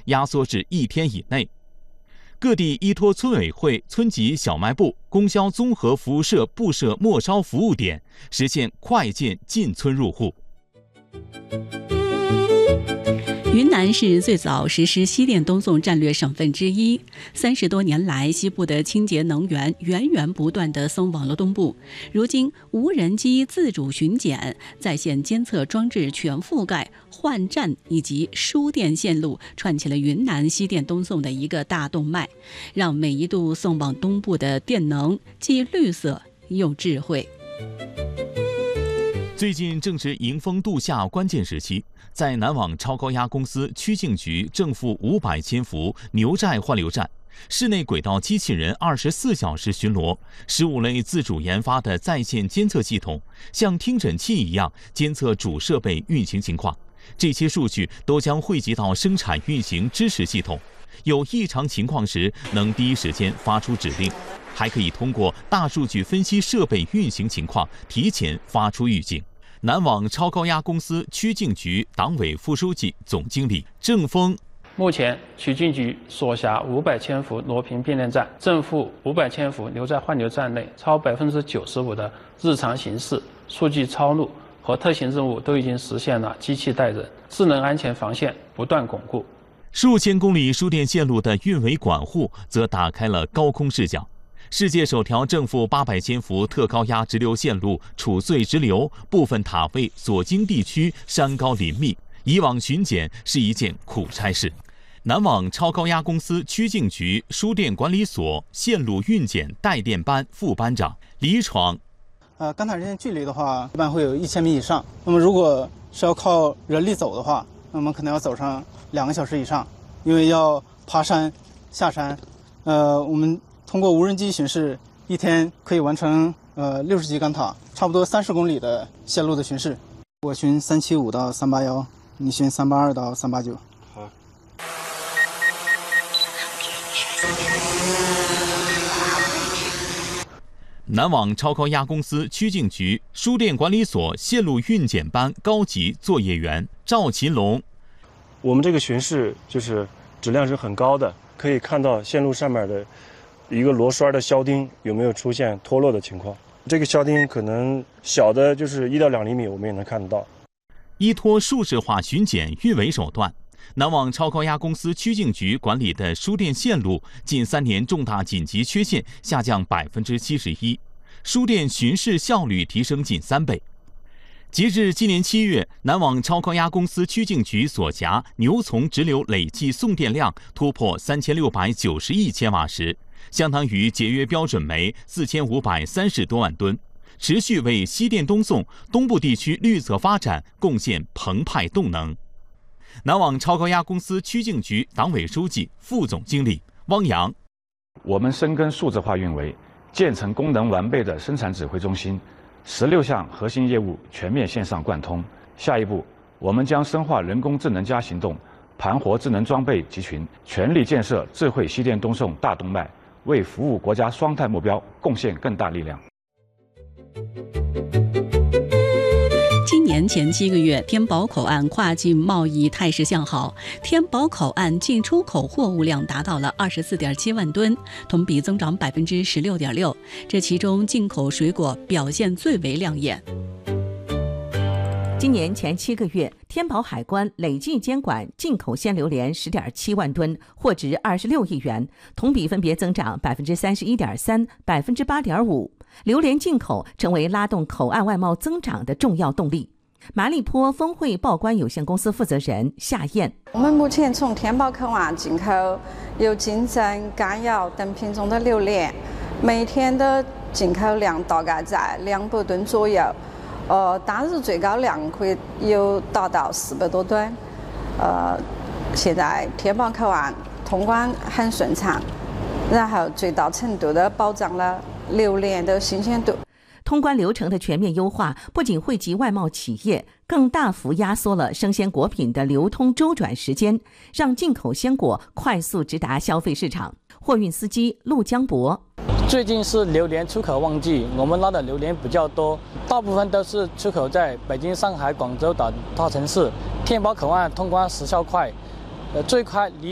压缩至1天以内。各地依托村委会、村级小卖部、供销综合服务社布设末梢服务点，实现快件进村入户。 云南是最早实施西电东送战略省份之一。30多年来，西部的清洁能源源源不断地送往了东部。如今，无人机自主巡检、在线监测装置全覆盖、换站以及输电线路，串起了云南西电东送的一个大动脉，让每一度送往东部的电能既绿色又智慧。 最近正值迎峰度夏关键时期，在南网超高压公司曲靖局正负500千伏牛寨换流站，室内轨道机器人24小时巡逻，15类自主研发的在线监测系统像听诊器一样监测主设备运行情况，这些数据都将汇集到生产运行支持系统，有异常情况时能第一时间发出指令，还可以通过大数据分析设备运行情况，提前发出预警。南网超高压公司曲靖局党委副书记、总经理郑峰： 目前，曲靖局所辖500千伏螺频变电站、正负500千伏牛寨换流站内超95%的日常行驶、数据抄录和特行任务都已经实现了机器带人，智能安全防线不断巩固。 数千公里输电线路的运维管护则打开了高空视角。世界首条正负800千伏特高压直流线路楚穗直流部分塔位所经地区山高林密，以往巡检是一件苦差事。南网超高压公司曲靖局输电管理所线路运检带电班副班长李闯： 干塔人线距离的话，一般会有1000米以上。那么如果是要靠人力走的话，那么可能要走上2个小时以上，因为要爬山、下山。我们通过无人机巡视，一天可以完成60级干塔，差不多30公里的线路的巡视。我巡375到381，你巡382到389。好。 南网超高压公司曲靖局输电管理所线路运检班高级作业员赵秦龙： 我们这个巡视就是质量是很高的，可以看到线路上面的一个螺栓的销钉有没有出现脱落的情况。这个销钉可能小的就是1到2厘米，我们也能看得到。 依托数字化巡检运维手段，南网超高压公司曲靖局管理的输电线路近3年重大紧急缺陷下降71%，输电巡视效率提升近3倍。截至今年7月，南网超高压公司曲靖局所辖牛从直流累计送电量突破3690亿千瓦时，相当于节约标准煤4530多万吨，持续为西电东送东部地区绿色发展贡献澎湃动能。南网超高压公司曲靖局党委书记、副总经理汪洋： 我们深耕数字化运维，建成功能完备的生产指挥中心，16项核心业务全面线上贯通。下一步，我们将深化人工智能加行动，盘活智能装备集群，全力建设智慧西电东送大动脉，为服务国家双碳目标贡献更大力量。 今年前7个月，天宝口岸跨境贸易态势向好，天宝口岸进出口货物量达到了24.7万吨，同比增长16.6%。这其中进口水果表现最为亮眼。 今年前7个月，天宝海关累计监管进口鲜榴莲10.7万吨，货值26亿元，同比分别增长31.3%、8.5%。榴莲进口成为拉动口岸外贸增长的重要动力。麻栗坡丰汇报关有限公司负责人夏燕： 我们目前从天宝口岸进口有金针、甘瑶等品种的榴莲，每天的进口量大概在200吨左右，单日最高量可以有达到400多吨。现在天宝口岸通关很顺畅，然后最大程度的保障了榴莲的新鲜度。 通关流程的全面优化，不仅惠及外贸企业，更大幅压缩了生鲜果品的流通周转时间，让进口鲜果快速直达消费市场。货运司机陆江博： 最近是榴莲出口旺季，我们拉的榴莲比较多，大部分都是出口在北京、上海、广州等大城市。天宝口岸通关时效快，最快离